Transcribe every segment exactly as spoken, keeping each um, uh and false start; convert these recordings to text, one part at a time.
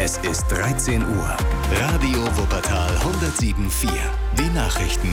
Es ist dreizehn Uhr. Radio Wuppertal hundertsieben Komma vier. Die Nachrichten.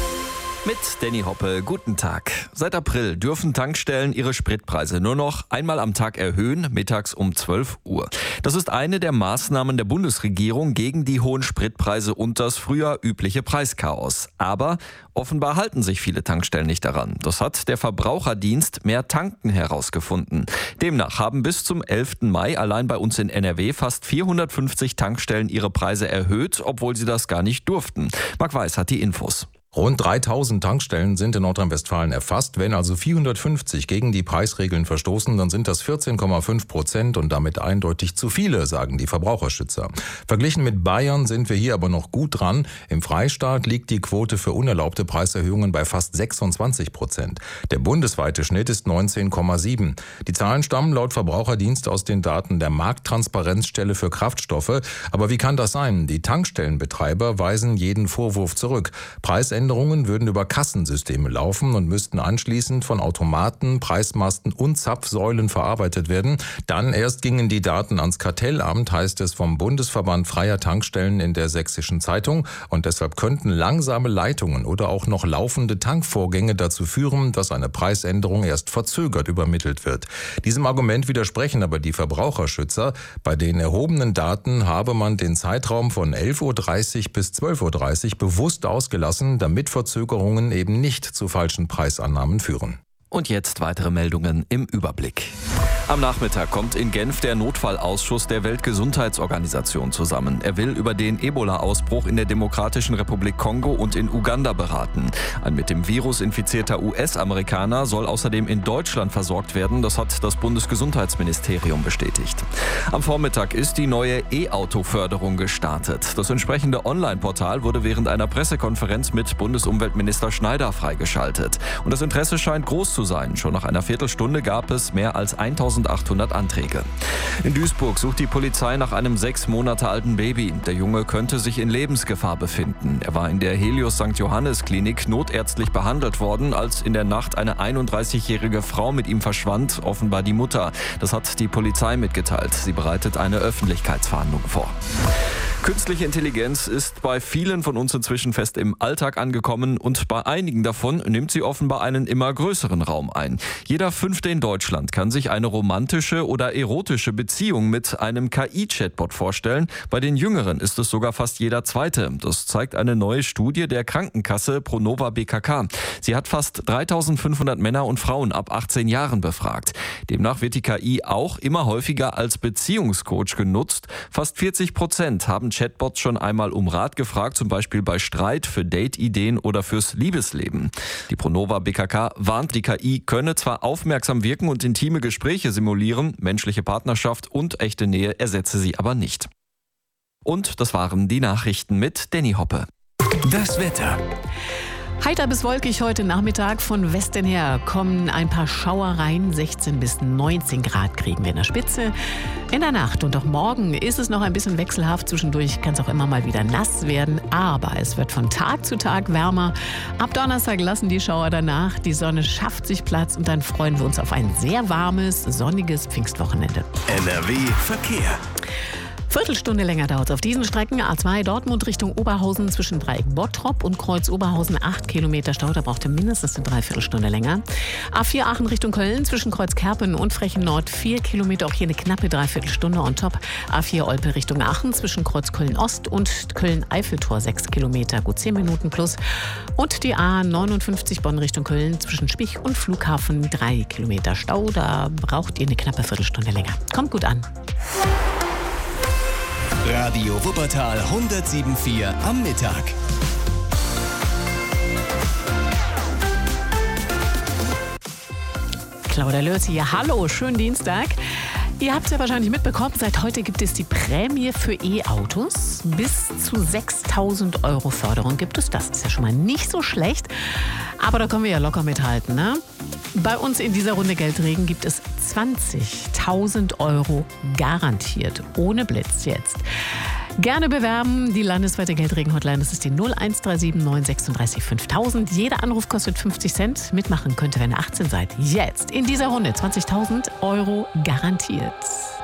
Mit Danny Hoppe, guten Tag. Seit April dürfen Tankstellen ihre Spritpreise nur noch einmal am Tag erhöhen, mittags um zwölf Uhr. Das ist eine der Maßnahmen der Bundesregierung gegen die hohen Spritpreise und das früher übliche Preischaos. Aber offenbar halten sich viele Tankstellen nicht daran. Das hat der Verbraucherdienst Mehr Tanken herausgefunden. Demnach haben bis zum elften Mai allein bei uns in N R W fast vierhundertfünfzig Tankstellen ihre Preise erhöht, obwohl sie das gar nicht durften. Marc Weiß hat die Infos. Rund dreitausend Tankstellen sind in Nordrhein-Westfalen erfasst. Wenn also vierhundertfünfzig gegen die Preisregeln verstoßen, dann sind das vierzehn Komma fünf Prozent und damit eindeutig zu viele, sagen die Verbraucherschützer. Verglichen mit Bayern sind wir hier aber noch gut dran. Im Freistaat liegt die Quote für unerlaubte Preiserhöhungen bei fast sechsundzwanzig Prozent. Der bundesweite Schnitt ist neunzehn Komma sieben. Die Zahlen stammen laut Verbraucherdienst aus den Daten der Markttransparenzstelle für Kraftstoffe. Aber wie kann das sein? Die Tankstellenbetreiber weisen jeden Vorwurf zurück. Preisänderungen Änderungen würden über Kassensysteme laufen und müssten anschließend von Automaten, Preismasten und Zapfsäulen verarbeitet werden. Dann erst gingen die Daten ans Kartellamt, heißt es vom Bundesverband freier Tankstellen in der Sächsischen Zeitung. Und deshalb könnten langsame Leitungen oder auch noch laufende Tankvorgänge dazu führen, dass eine Preisänderung erst verzögert übermittelt wird. Diesem Argument widersprechen aber die Verbraucherschützer. Bei den erhobenen Daten habe man den Zeitraum von elf Uhr dreißig bis zwölf Uhr dreißig bewusst ausgelassen, damit mit Verzögerungen eben nicht zu falschen Preisannahmen führen. Und jetzt weitere Meldungen im Überblick. Am Nachmittag kommt in Genf der Notfallausschuss der Weltgesundheitsorganisation zusammen. Er will über den Ebola-Ausbruch in der Demokratischen Republik Kongo und in Uganda beraten. Ein mit dem Virus infizierter U S-Amerikaner soll außerdem in Deutschland versorgt werden. Das hat das Bundesgesundheitsministerium bestätigt. Am Vormittag ist die neue E-Auto-Förderung gestartet. Das entsprechende Online-Portal wurde während einer Pressekonferenz mit Bundesumweltminister Schneider freigeschaltet. Und das Interesse scheint groß zu sein. Schon nach einer Viertelstunde gab es mehr als eintausendachthundert Anträge. In Duisburg sucht die Polizei nach einem sechs Monate alten Baby. Der Junge könnte sich in Lebensgefahr befinden. Er war in der Helios Sankt Johannes Klinik notärztlich behandelt worden, als in der Nacht eine einunddreißigjährige Frau mit ihm verschwand, offenbar die Mutter. Das hat die Polizei mitgeteilt. Sie bereitet eine Öffentlichkeitsfahndung vor. Künstliche Intelligenz ist bei vielen von uns inzwischen fest im Alltag angekommen und bei einigen davon nimmt sie offenbar einen immer größeren Raum ein. Jeder Fünfte in Deutschland kann sich eine romantische oder erotische Beziehung mit einem K I-Chatbot vorstellen. Bei den Jüngeren ist es sogar fast jeder Zweite. Das zeigt eine neue Studie der Krankenkasse Pronova B K K. Sie hat fast dreitausendfünfhundert Männer und Frauen ab achtzehn Jahren befragt. Demnach wird die K I auch immer häufiger als Beziehungscoach genutzt. Fast vierzig Prozent haben Chatbots schon einmal um Rat gefragt, zum Beispiel bei Streit, für Date-Ideen oder fürs Liebesleben. Die Pronova B K K warnt, die K I könne zwar aufmerksam wirken und intime Gespräche simulieren, menschliche Partnerschaft und echte Nähe ersetze sie aber nicht. Und das waren die Nachrichten mit Danny Hoppe. Das Wetter. Heiter bis wolkig heute Nachmittag. Von Westen her kommen ein paar Schauer rein. sechzehn bis neunzehn Grad kriegen wir in der Spitze. In der Nacht und auch morgen ist es noch ein bisschen wechselhaft. Zwischendurch kann es auch immer mal wieder nass werden. Aber es wird von Tag zu Tag wärmer. Ab Donnerstag lassen die Schauer danach. Die Sonne schafft sich Platz und dann freuen wir uns auf ein sehr warmes, sonniges Pfingstwochenende. N R W Verkehr. Viertelstunde länger dauert es auf diesen Strecken. A zwei Dortmund Richtung Oberhausen zwischen Dreieck Bottrop und Kreuz Oberhausen acht Kilometer Stau. Da braucht ihr mindestens eine Dreiviertelstunde länger. A vier Aachen Richtung Köln zwischen Kreuz Kerpen und Frechen Nord vier Kilometer. Auch hier eine knappe Dreiviertelstunde on top. A vier Olpe Richtung Aachen zwischen Kreuz Köln Ost und Köln Eiffeltor sechs Kilometer. Gut zehn Minuten plus. Und die A neunundfünfzig Bonn Richtung Köln zwischen Spich und Flughafen drei Kilometer Stau. Da braucht ihr eine knappe Viertelstunde länger. Kommt gut an. Radio Wuppertal hundertsieben Komma vier am Mittag. Claudia Lörz hier. Hallo, schönen Dienstag. Ihr habt es ja wahrscheinlich mitbekommen, seit heute gibt es die Prämie für E-Autos. Bis zu sechstausend Euro Förderung gibt es. Das ist ja schon mal nicht so schlecht. Aber da können wir ja locker mithalten, ne? Bei uns in dieser Runde Geldregen gibt es zwanzigtausend Euro garantiert. Ohne Blitz jetzt. Gerne bewerben, die landesweite Geldregen-Hotline, das ist die null eins drei sieben neun sechsunddreißig fünftausend. Jeder Anruf kostet fünfzig Cent. Mitmachen könnt ihr, wenn ihr achtzehn seid. Jetzt in dieser Runde zwanzigtausend Euro garantiert.